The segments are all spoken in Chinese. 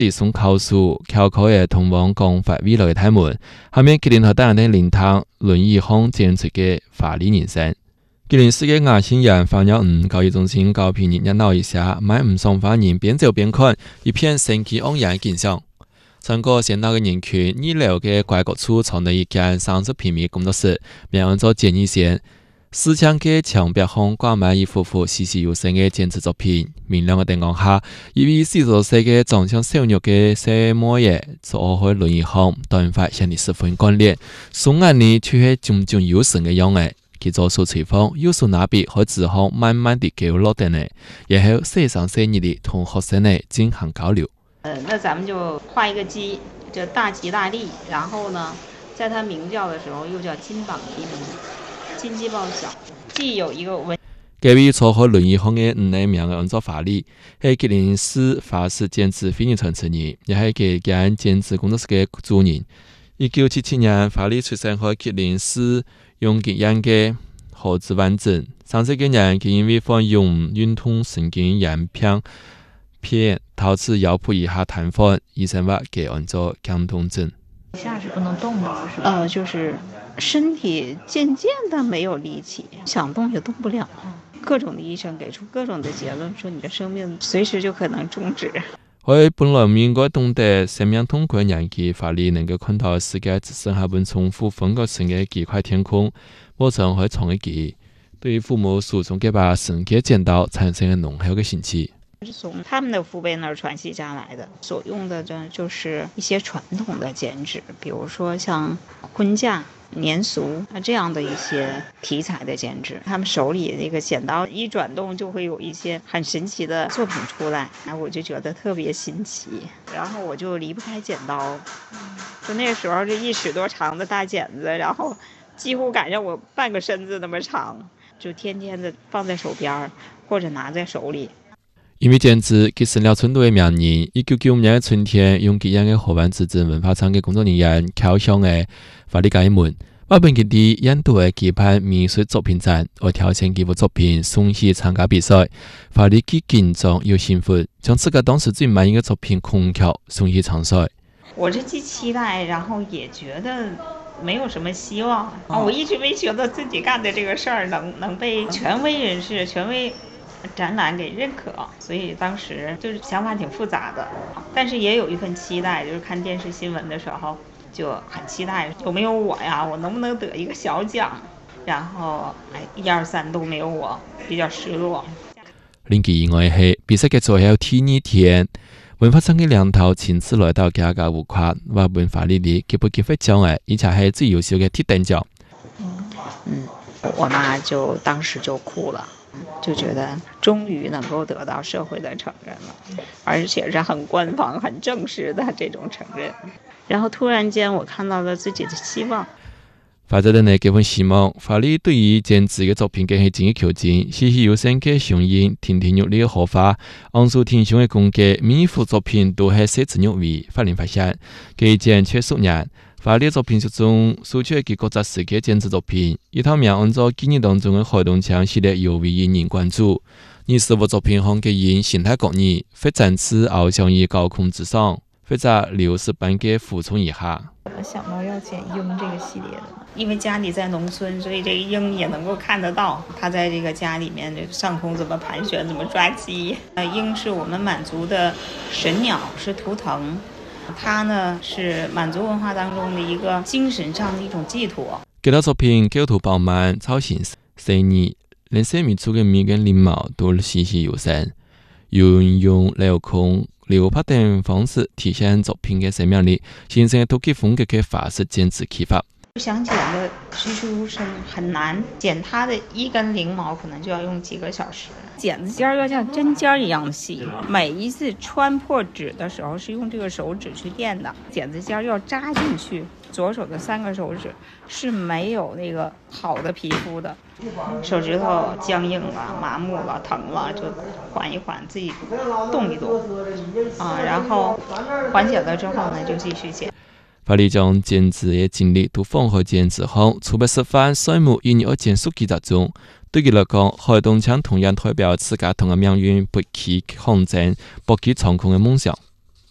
地送考试，考考嘅通往公法未來嘅大門。後面吉林和大人的靈堂輪椅控展出嘅法律人生。吉林市嘅亞青人放了教育中心高頻日鬧一下，買唔上花人邊走邊看，一片生機盎然嘅景象。全國現代嘅人群，二樓嘅拐角處藏咗一間30平米工作室，並按照建議線，市場嘅牆壁上掛滿一幅幅栩栩如生嘅剪紙作品。明亮嘅燈光下，一位40多歲嘅長相瘦弱嘅小模爺坐喺輪椅上，短髮顯得十分幹練，雙眼裏卻係炯炯有神嘅樣嘅。佢左手吹風，右手拿筆喺紙上慢慢地勾落定嚟，然後細聲細語地同學生哋進行交流。 那咱們就畫一個雞，叫大吉大利。然後呢，在它鳴叫的時候，又叫金榜題名，金雞報曉。既有一個文。 這位坐喺輪椅上嘅5名嘅按照法律，係吉林市法式剪紙非遺傳承人，也係這間剪紙工作室嘅主人。1977年，法律出生喺吉林市永吉縣嘅何子灣鎮。30幾年，佢因為患有運動神經炎片導致腰部以下癱瘓，醫生話給按照強痛症。 一下是不能動的，是吧？ 就是身體漸漸的沒有力氣，想動也動不了。各種的醫生給出各種的結論，說你的生命隨時就可能終止。 佢本來唔應該懂得生命痛苦嘅年紀，法律能夠看到世界只剩下本重複分割成嘅幾塊天空，冇曾去創嘅記憶，對於父母手中嘅把神劍剪刀產生了濃厚嘅興趣。 是從他們的父輩那兒傳續下來的，所用的就是一些傳統的剪紙，比如說像婚嫁、年俗這樣的一些題材的剪紙。他們手裏那個剪刀一轉動，就會有一些很神奇的作品出來，我就覺得特別新奇。然後我就離不開剪刀，就那個時候這1尺多長的大剪子，然後幾乎趕上我半個身子那麼長，就天天的放在手邊或者拿在手裏。 因為剪紙，佢成了成都嘅名人。1995年嘅春天，永吉縣嘅河灣自治文化廠嘅工作人員敲響嘅法律界門，話本佢哋印度嘅舉辦美術作品展，我挑選幾幅作品送去參加比賽。法律既緊張又興奮，將自己當時最滿意嘅作品空橋送去參賽。 我是既期待，然後也覺得沒有什麼希望。我一直沒覺得自己幹的這個事兒能被權威人士、權威展覽給認可，所以當時就是想法挺複雜的，但是也有一份期待，就是看電視新聞的時候就很期待有沒有我呀，我能不能得一個小獎，然後1、2、3都沒有我，比較失落。 令其意外係比賽嘅最後第2天，文化廠嘅兩頭親自來到家家戶戶，話本法律裡給不給分獎嘅，而且係最優秀嘅鐵等獎。 我媽就當時就哭了。就覺得終於能夠得到社會的承認了，而且是很官方、很正式的這種承認。然後突然間，我看到了自己的希望。 發展人嘅這份希望，法律對於剪紙嘅作品嘅係進一求進，栩栩如生嘅上映，亭亭玉立嘅荷花，昂首挺胸嘅風格，每一幅作品都係寫字入微。法令發現，佢剪卻10年。法律作品之中，輸出嘅國際世界剪紙作品，一套名按照記憶當中嘅海東腔系列尤為引人關注。20幅作品上嘅人形態各異，或展翅翱翔於高空之上，或者流水般嘅俯衝一下。 怎麼想到要剪鷹這個系列的？ 因為家裡在農村，所以這個鷹也能夠看得到，它在這個家裡面上空怎麼盤旋，怎麼抓雞。鷹是我們滿族的神鳥，是圖騰。它呢是滿族文化當中的一個精神上的一種寄託。 這套作品構圖飽滿，造型細膩，連細密處嘅眉跟翎毛都栩栩如生，運用鏤空、流拍等方式體現作品嘅生命力，形成獨具風格嘅法式剪紙技法。 想剪的栩栩如生很難，剪它的一根翎毛可能就要用幾個小時。剪子尖要像針尖一樣細，每一次穿破紙的時候是用這個手指去墊的，剪子尖要扎進去。左手的3個手指是沒有那個好的皮膚的，手指頭僵硬了、麻木了、疼了，就緩一緩，自己動一動然後緩解了之後呢，就繼續剪。 法律將剪紙嘅經歷都放喺剪紙後，除別示範細目引入剪書技術中。對佢嚟講，海東腔同樣代表自家同嘅命運不棄抗爭、搏擊長空嘅夢想。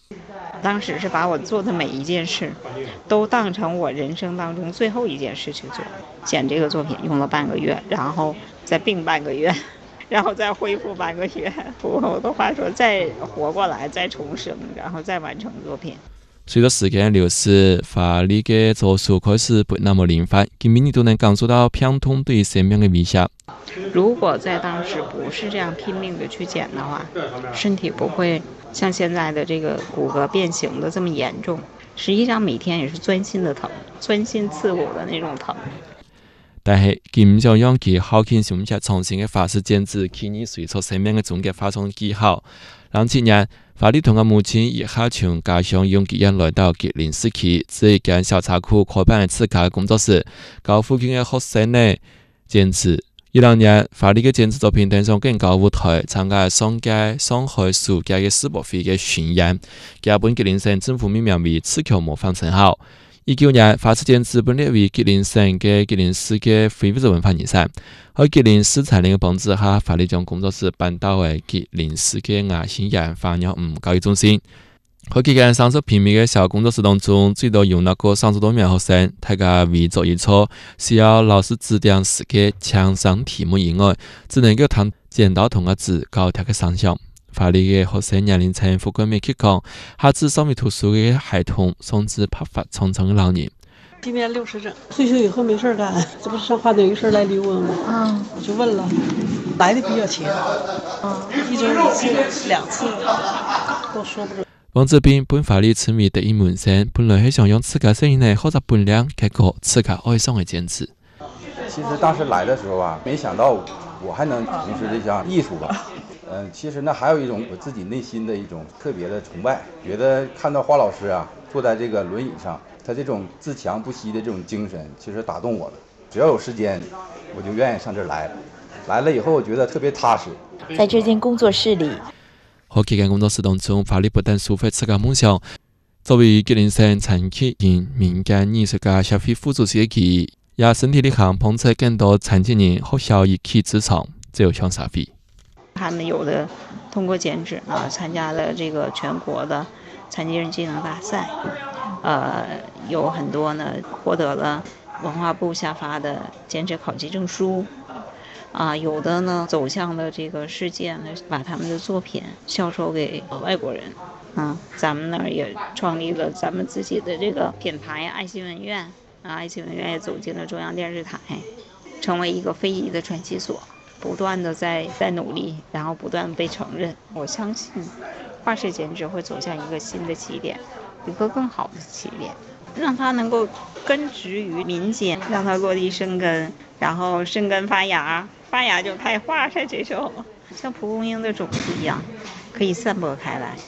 当时是把我做的每一件事都当成我人生当中最后一件事去做。剪这个作品用了半个月，然后再病半个月，然后再恢复半个月，我的话说再活过来，再重生，然后再完成作品。 随着时间流逝，法理的作术开始不那么灵活，今明你都能感受到片痛对生命的威胁。 如果在当时不是这样拼命的去剪的话，身体不会像现在的这个骨骼变形的这么严重。实际上每天也是钻心的疼，钻心刺骨的那种疼。 但是，佢唔想用佢好奇心去重新嘅法式剪纸，去你随出生命嘅終極發生技巧。讓前年，法理同嘅母親以下從家鄉用吉人來到吉林市區，這一間小茶庫開辦嘅自家工作室，教附近嘅學生呢剪紙。20年，法理嘅剪紙作品登上更高舞台，參加上屆上海暑假嘅世博會嘅巡演，佢本吉林省政府命名為刺球模範稱號。19年，法式剪紙本列為吉林省嘅吉林市嘅非物質文化遺產。喺吉林市財令嘅幫助下，法理將工作室搬到為吉林市嘅亞新園花鳥5教育中心。喺幾間30平米嘅小工作室當中，最多容納過30多名學生。大家為做一錯，需要老師指點時嘅牆上題目以外，只能夠談剪刀同嘅紙高條嘅想象。法理嘅學生年齡層覆蓋面積廣，下至稍微讀書嘅孩童，甚至白髮蒼蒼嘅老人。 今年60整，退休以後沒事幹，這不是上花店有事來留我嗎？我就問了，來的比較勤，一周1次、2次，都說不準。 王志斌本法理成為第一門生，本來係想用自家聲音嚟學習本領，結果自家愛上了剪紙。 其實當時來的時候啊，沒想到我還能從事這項藝術吧。其實呢，還有一種我自己內心的一種特別的崇拜，覺得看到華老師啊坐在這個輪椅上，他這種自強不息的這種精神，其實打動我了。只要有時間，我就願意上這兒來。來了以後，我覺得特別踏實。 在這間工作室裡， 喺這間工作室當中，法理不但抒發自家夢想，作為吉林省殘疾人民間藝術家協會副主席嘅佢，也身體力行捧出更多殘疾人學校一起之長，這有向社會。 他們有的通過剪紙呢，參加了這個全國的殘疾人技能大賽，有很多呢獲得了文化部下發的剪紙考級證書，有的呢走向了這個世界呢，把他們的作品銷售給外國人。咱們那兒也創立了咱們自己的這個品牌愛心文苑，愛心文苑也走進了中央電視台，成為一個非遺的傳習所。不斷的在努力，然後不斷被承認。我相信華式剪紙會走向一個新的起點，一個更好的起點，讓它能夠根植於民間，讓它落地生根，然後生根發芽，發芽就開花了。這時候像蒲公英的種子一樣，可以散播開來。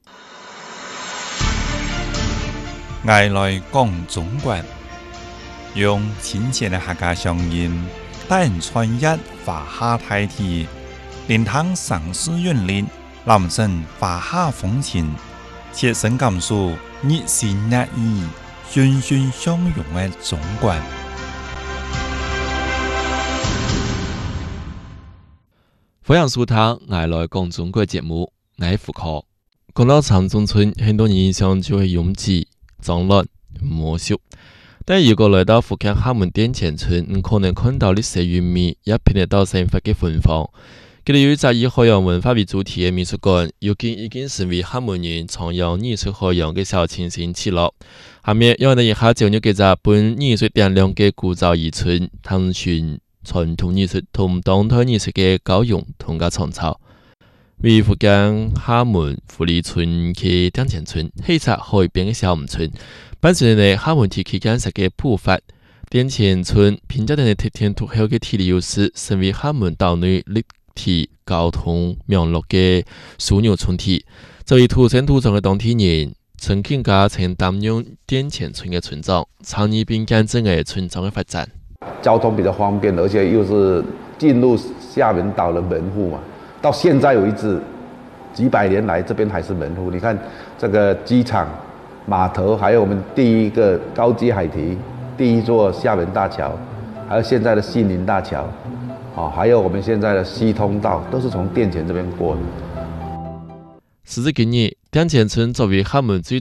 外來講中國，用親切的客家鄉音。帶人傳譯華夏大體，連堂城市韻律，男生華夏風情，切身感受熱情熱意、欣欣相融的中國。 歡迎收聽外來講中國節目，我係傅科。講到長中村，很多人印象就會擁擠、髒亂、魔術。但如果來到福建廈門澱前村，你可能看到歷史韻味，也品得到生活嘅芬芳。佢哋有一隻以海洋文化為主題嘅美術館，如今已經成為廈門人徜徉藝術海洋嘅小清新起落。下面讓我哋一下進入幾隻本藝術點亮嘅古早漁村，探尋傳統藝術同當代藝術嘅交融同嘅創造。為福建廈門福利村嘅澱前村，係一隻海邊嘅小漁村。伴隨住廈門地區建設嘅步伐，澱前村憑借住得天獨厚嘅地理優勢，成為廈門島內立體交通網絡嘅樞紐村體。作為土生土長嘅當地人，曾更加曾擔任澱前村嘅村長，參與並見證嘅村莊嘅發展。 交通比較方便，而且又是進入廈門島的門戶嘛。到現在為止，幾百年來，這邊還是門戶。你看這個機場、碼頭，還有我們第一個高級海堤，第一座廈門大橋，還有現在的西寧大橋，還有我們現在的西通道，都是從澱前這邊過的。 時至今日， 丁前村作为厦门最